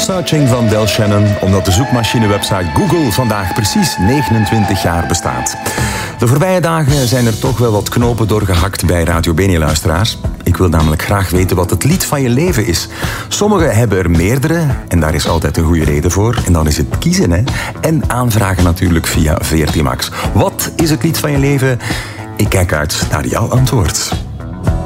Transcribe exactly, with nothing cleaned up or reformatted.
Searching van Del Shannon, omdat de zoekmachinewebsite Google vandaag precies negenentwintig jaar bestaat. De voorbije dagen zijn er toch wel wat knopen doorgehakt bij Radio Bene-luisteraars. Ik wil namelijk graag weten wat het lied van je leven is. Sommigen hebben er meerdere, en daar is altijd een goede reden voor. En dan is het kiezen, hè. En aanvragen natuurlijk via V R T Max. Wat is het lied van je leven? Ik kijk uit naar jouw antwoord.